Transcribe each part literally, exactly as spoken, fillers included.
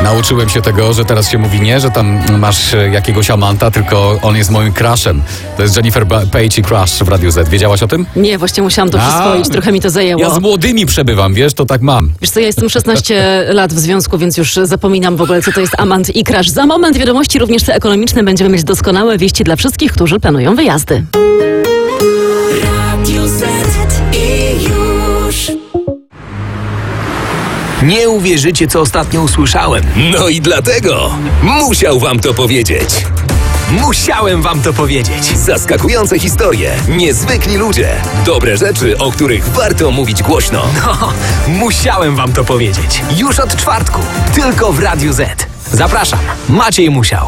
Nauczyłem się tego, że teraz się mówi nie, że tam masz jakiegoś amanta, tylko on jest moim crushem. To jest Jennifer Page i Crush w Radiu Z. Wiedziałaś o tym? Nie, właśnie musiałam to przyswoić, trochę mi to zajęło. Ja z młodymi przebywam, wiesz, to tak mam. Wiesz co, ja jestem szesnaście lat w związku, więc już zapominam w ogóle, co to jest amant i crush. Za moment wiadomości również te ekonomiczne. Będziemy mieć doskonałe wieści dla wszystkich, którzy planują wyjazdy. Radio Z i już. Nie uwierzycie, co ostatnio usłyszałem. No i dlatego musiał wam to powiedzieć. Musiałem wam to powiedzieć. Zaskakujące historie, niezwykli ludzie, dobre rzeczy, o których warto mówić głośno. No, musiałem wam to powiedzieć. Już od czwartku, tylko w Radiu Z. Zapraszam, Maciej Musiał.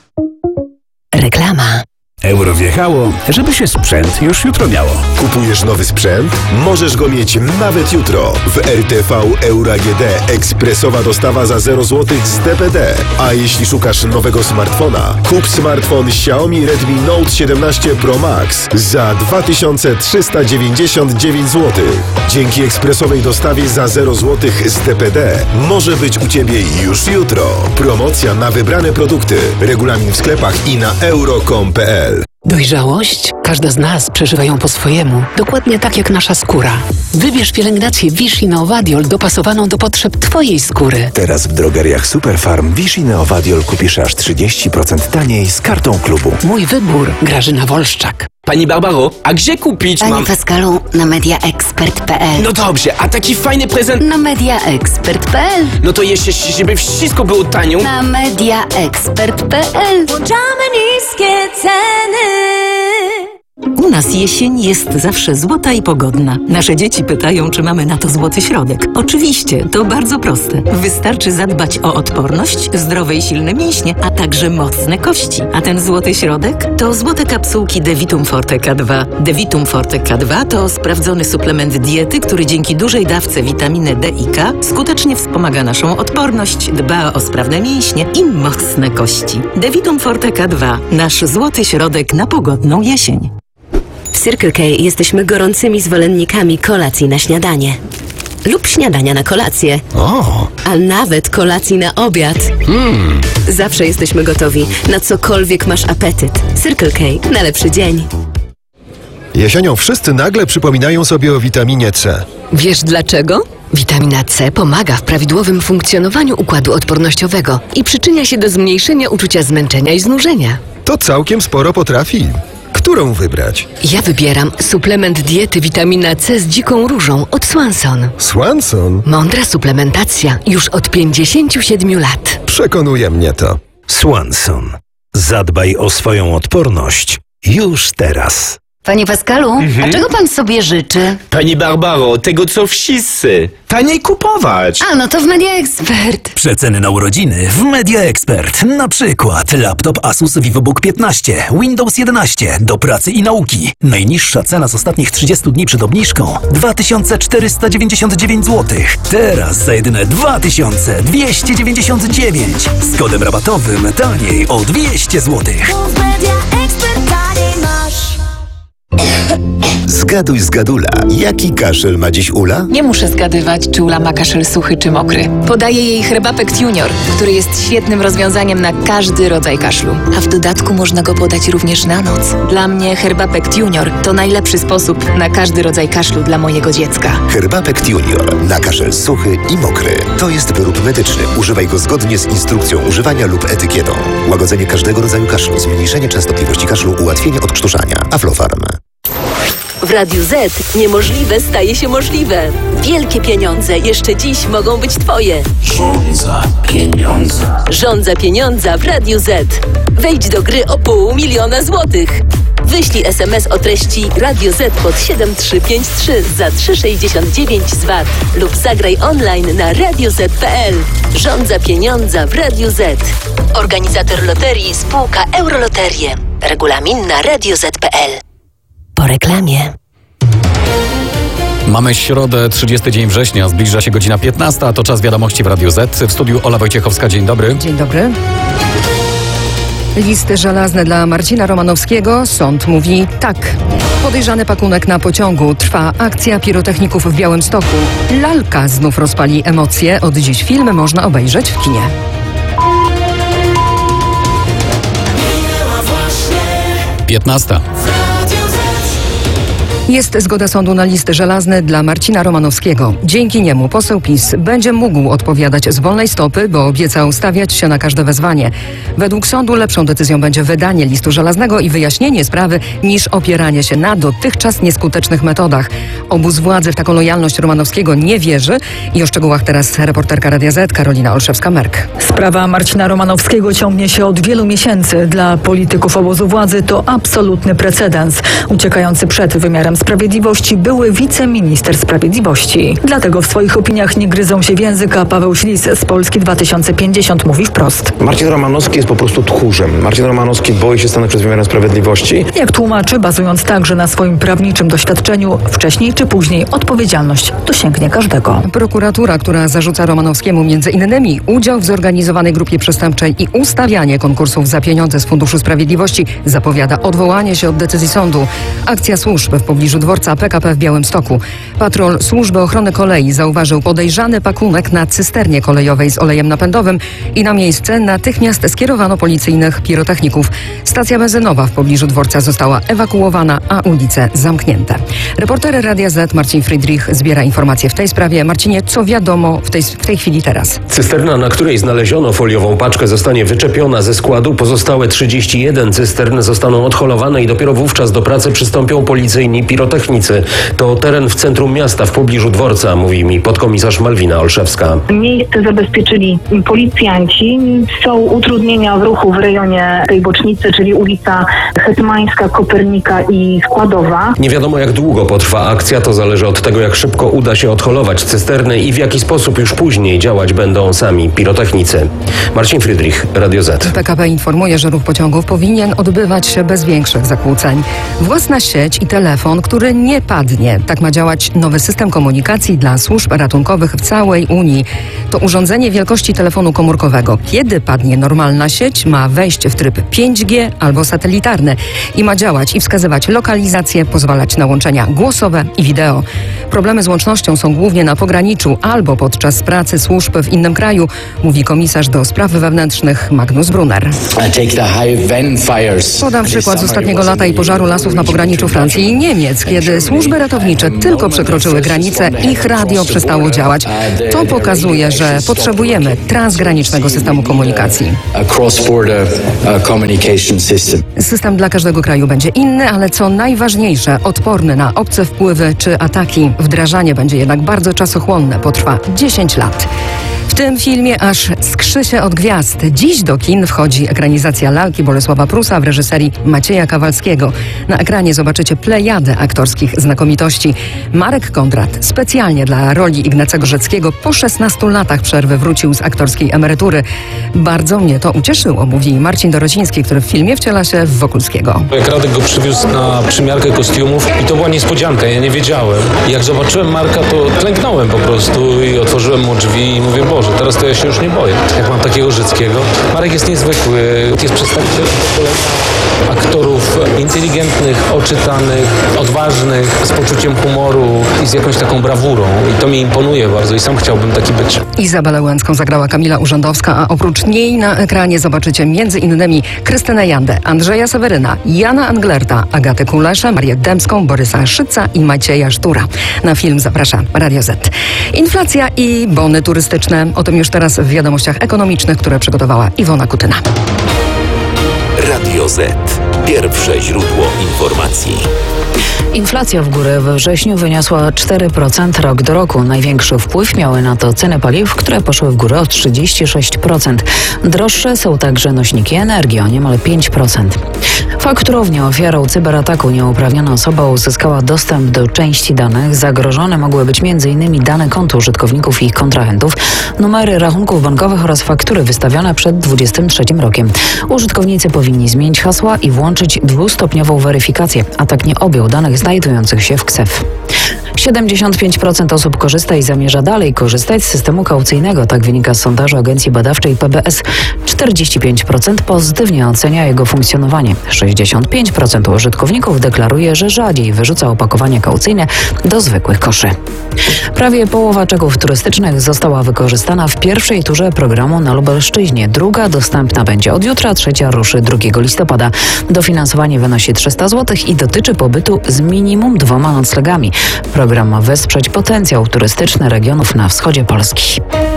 Reklama. Euro wjechało, żeby się sprzęt już jutro miało. Kupujesz nowy sprzęt? Możesz go mieć nawet jutro. W R T V Euro A G D ekspresowa dostawa za zero złotych z D P D. A jeśli szukasz nowego smartfona, kup smartfon Xiaomi Redmi Note siedemnaście Pro Max za dwa tysiące trzysta dziewięćdziesiąt dziewięć złotych. Dzięki ekspresowej dostawie za zero złotych z D P D może być u Ciebie już jutro. Promocja na wybrane produkty. Regulamin w sklepach i na euro kropka com kropka p l. Dojrzałość? Każda z nas przeżywa ją po swojemu. Dokładnie tak jak nasza skóra. Wybierz pielęgnację Vichy Neovadiol dopasowaną do potrzeb Twojej skóry. Teraz w drogeriach Superfarm Vichy Neovadiol kupisz aż trzydzieści procent taniej z kartą klubu. Mój wybór. Grażyna Wolszczak. Pani Barbaro, a gdzie kupić Panie mam... Pascalu, na mediaexpert kropka p l. No dobrze, a taki fajny prezent... Na mediaexpert kropka p l. No to jeszcze, żeby wszystko było tanio... Na mediaexpert kropka p l. Włączamy niskie ceny. U nas jesień jest zawsze złota i pogodna. Nasze dzieci pytają, czy mamy na to złoty środek. Oczywiście, to bardzo proste. Wystarczy zadbać o odporność, zdrowe i silne mięśnie, a także mocne kości. A ten złoty środek to złote kapsułki Devitum Forte K dwa. Devitum Forte K dwa to sprawdzony suplement diety, który dzięki dużej dawce witaminy D i K skutecznie wspomaga naszą odporność, dba o sprawne mięśnie i mocne kości. Devitum Forte K dwa. Nasz złoty środek na pogodną jesień. W Circle K jesteśmy gorącymi zwolennikami kolacji na śniadanie. Lub śniadania na kolację. O! A nawet kolacji na obiad. Mm. Zawsze jesteśmy gotowi, na cokolwiek masz apetyt. Circle K na lepszy dzień. Jesienią wszyscy nagle przypominają sobie o witaminie C. Wiesz dlaczego? Witamina C pomaga w prawidłowym funkcjonowaniu układu odpornościowego i przyczynia się do zmniejszenia uczucia zmęczenia i znużenia. To całkiem sporo potrafi. Którą wybrać? Ja wybieram suplement diety witamina C z dziką różą od Swanson. Swanson? Mądra suplementacja już od pięćdziesięciu siedmiu lat. Przekonuje mnie to. Swanson. Zadbaj o swoją odporność już teraz. Panie Pascalu, Mhm. a czego pan sobie życzy? Pani Barbaro, tego co wszyscy. Taniej kupować. A, no to w mediaexpert. Przeceny na urodziny w Media Expert. Na przykład laptop Asus VivoBook piętnaście, Windows jedenaście do pracy i nauki. Najniższa cena z ostatnich trzydziestu dni przed obniżką dwa tysiące czterysta dziewięćdziesiąt dziewięć złotych. Teraz za jedyne dwa tysiące dwieście dziewięćdziesiąt dziewięć. Z kodem rabatowym taniej o dwieście złotych. W mediaexpert taniej masz. Zgaduj z gadula. Jaki kaszel ma dziś Ula? Nie muszę zgadywać, czy Ula ma kaszel suchy czy mokry. Podaję jej Herbapekt Junior, który jest świetnym rozwiązaniem na każdy rodzaj kaszlu. A w dodatku można go podać również na noc. Dla mnie Herbapekt Junior to najlepszy sposób na każdy rodzaj kaszlu dla mojego dziecka. Herbapekt Junior na kaszel suchy i mokry. To jest wyrób medyczny. Używaj go zgodnie z instrukcją używania lub etykietą. Łagodzenie każdego rodzaju kaszlu, zmniejszenie częstotliwości kaszlu, ułatwienie odkrztuszania. Aflofarm. W Radiu Z niemożliwe staje się możliwe. Wielkie pieniądze jeszcze dziś mogą być Twoje. Żądza pieniądza. Żądza pieniądza w Radiu Z. Wejdź do gry o pół miliona złotych. Wyślij es em es o treści Radio Z pod siedem trzy pięć trzy za trzy sześćdziesiąt dziewięć z V A T lub zagraj online na radio z kropka p l. Żądza pieniądza w Radiu Z. Organizator loterii spółka Euroloterie. Regulamin na radio z kropka p l. Po reklamie. Mamy środę, trzydziesty dzień września, zbliża się godzina piętnasta, a to czas wiadomości w Radiu Z. W studiu Ola Wojciechowska, dzień dobry. Dzień dobry. Listy żelazne dla Marcina Romanowskiego. Sąd mówi tak. Podejrzany pakunek na pociągu. Trwa akcja pirotechników w Białymstoku. Lalka znów rozpali emocje. Od dziś film można obejrzeć w kinie. piętnasta. Jest zgoda sądu na list żelazny dla Marcina Romanowskiego. Dzięki niemu poseł PiS będzie mógł odpowiadać z wolnej stopy, bo obiecał stawiać się na każde wezwanie. Według sądu lepszą decyzją będzie wydanie listu żelaznego i wyjaśnienie sprawy, niż opieranie się na dotychczas nieskutecznych metodach. Obóz władzy w taką lojalność Romanowskiego nie wierzy i o szczegółach teraz reporterka Radia Z Karolina Olszewska-Merk. Sprawa Marcina Romanowskiego ciągnie się od wielu miesięcy. Dla polityków obozu władzy to absolutny precedens. Uciekający przed wymiarem Sprawiedliwości były wiceminister sprawiedliwości. Dlatego w swoich opiniach nie gryzą się w język, a Paweł Ślis z Polski dwa tysiące pięćdziesiąt mówi wprost. Marcin Romanowski jest po prostu tchórzem. Marcin Romanowski boi się stanąć przed wymiarem sprawiedliwości. Jak tłumaczy, bazując także na swoim prawniczym doświadczeniu, wcześniej czy później odpowiedzialność dosięgnie każdego. Prokuratura, która zarzuca Romanowskiemu między innymi udział w zorganizowanej grupie przestępczej i ustawianie konkursów za pieniądze z Funduszu Sprawiedliwości, zapowiada odwołanie się od decyzji sądu. Akcja służb w pobliżu dworca P K P w Białymstoku. Patrol Służby Ochrony Kolei zauważył podejrzany pakunek na cysternie kolejowej z olejem napędowym i na miejsce natychmiast skierowano policyjnych pirotechników. Stacja benzynowa w pobliżu dworca została ewakuowana, a ulice zamknięte. Reporter Radia Z Marcin Friedrich zbiera informacje w tej sprawie. Marcinie, co wiadomo w tej, w tej chwili teraz? Cysterna, na której znaleziono foliową paczkę, zostanie wyczepiona ze składu. Pozostałe trzydzieści jeden cystern zostaną odholowane i dopiero wówczas do pracy przystąpią policyjni pirotechnicy. To teren w centrum miasta, w pobliżu dworca, mówi mi podkomisarz Malwina Olszewska. Miejsce zabezpieczyli policjanci. Są utrudnienia w ruchu w rejonie tej bocznicy, czyli ulica Hetmańska, Kopernika i Składowa. Nie wiadomo, jak długo potrwa akcja. To zależy od tego, jak szybko uda się odholować cysterny i w jaki sposób już później działać będą sami pirotechnicy. Marcin Friedrich, Radio Z. P K P informuje, że ruch pociągów powinien odbywać się bez większych zakłóceń. Własna sieć i telefon, który nie padnie. Tak ma działać nowy system komunikacji dla służb ratunkowych w całej Unii. To urządzenie wielkości telefonu komórkowego. Kiedy padnie normalna sieć, ma wejść w tryb pięć G albo satelitarny i ma działać i wskazywać lokalizację, pozwalać na łączenia głosowe i wideo. Problemy z łącznością są głównie na pograniczu albo podczas pracy służb w innym kraju, mówi komisarz do spraw wewnętrznych Magnus Brunner. Podam przykład z ostatniego lata i pożaru lasów na pograniczu Francji i Niemiec. Kiedy służby ratownicze tylko przekroczyły granicę, ich radio przestało działać. To pokazuje, że potrzebujemy transgranicznego systemu komunikacji. System dla każdego kraju będzie inny, ale co najważniejsze, odporny na obce wpływy czy ataki. Wdrażanie będzie jednak bardzo czasochłonne, potrwa dziesięć lat. W tym filmie aż skrzy się od gwiazd. Dziś do kin wchodzi ekranizacja lalki Bolesława Prusa w reżyserii Macieja Kawalskiego. Na ekranie zobaczycie plejadę aktorskich znakomitości. Marek Kondrat specjalnie dla roli Ignacego Rzeckiego po szesnastu latach przerwy wrócił z aktorskiej emerytury. Bardzo mnie to ucieszyło, mówi Marcin Dorociński, który w filmie wciela się w Wokulskiego. Jak Radek go przywiózł na przymiarkę kostiumów i to była niespodzianka, ja nie wiedziałem. Jak zobaczyłem Marka, to klęknąłem po prostu i otworzyłem mu drzwi i mówię, Boże, teraz to ja się już nie boję. Jak mam takiego Rzeckiego. Marek jest niezwykły, jest przedstawicielem aktorów inteligentnych, oczytanych, odważnych, z poczuciem humoru i z jakąś taką brawurą. I to mi imponuje bardzo i sam chciałbym taki być. Izabelę Łęcką zagrała Kamila Urzędowska, a oprócz niej na ekranie zobaczycie między innymi Krystynę Jandę, Andrzeja Seweryna, Jana Anglerta, Agatę Kuleszę, Marię Dębską, Borysa Szyca i Macieja Sztura. Na film zaprasza Radio Z. Inflacja i bony turystyczne. O tym już teraz w wiadomościach ekonomicznych, które przygotowała Iwona Kutyna. Radio Z. Pierwsze źródło informacji. Inflacja w górę we wrześniu wyniosła cztery procent rok do roku. Największy wpływ miały na to ceny paliw, które poszły w górę o trzydzieści sześć procent. Droższe są także nośniki energii o niemal pięć procent. Fakturownie ofiarą cyberataku nieuprawniona osoba uzyskała dostęp do części danych. Zagrożone mogły być między innymi dane kont użytkowników i ich kontrahentów, numery rachunków bankowych oraz faktury wystawione przed dwudziestym trzecim rokiem. Użytkownicy powinni zmienić hasła i włączyć dwustopniową weryfikację. Atak nie objął danych znajdujących się w K S E F. siedemdziesiąt pięć procent osób korzysta i zamierza dalej korzystać z systemu kaucyjnego. Tak wynika z sondażu agencji badawczej P B S. czterdzieści pięć procent pozytywnie ocenia jego funkcjonowanie. sześćdziesiąt pięć procent użytkowników deklaruje, że rzadziej wyrzuca opakowania kaucyjne do zwykłych koszy. Prawie połowa czeków turystycznych została wykorzystana w pierwszej turze programu na Lubelszczyźnie. Druga dostępna będzie od jutra, trzecia ruszy drugiego listopada. listopada. Dofinansowanie wynosi trzysta złotych i dotyczy pobytu z minimum dwoma noclegami. Program ma wesprzeć potencjał turystyczny regionów na wschodzie Polski.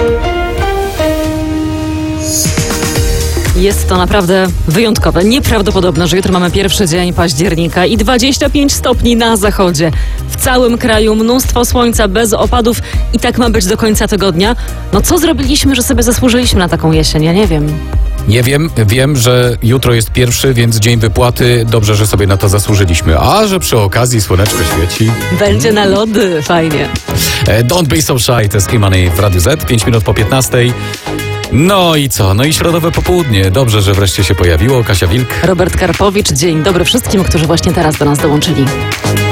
Jest to naprawdę wyjątkowe, nieprawdopodobne, że jutro mamy pierwszy dzień października i dwadzieścia pięć stopni na zachodzie. W całym kraju mnóstwo słońca, bez opadów i tak ma być do końca tygodnia. No co zrobiliśmy, że sobie zasłużyliśmy na taką jesień? Ja nie wiem. Nie wiem, wiem, że jutro jest pierwszy, więc dzień wypłaty. Dobrze, że sobie na to zasłużyliśmy. A że przy okazji słoneczko świeci. Będzie na lody, fajnie. Don't be so shy, to jest Money w Radiu Z, pięć minut po piętnastej. No i co? No i środowe popołudnie. Dobrze, że wreszcie się pojawiło. Kasia Wilk. Robert Karpowicz, dzień dobry wszystkim, którzy właśnie teraz do nas dołączyli.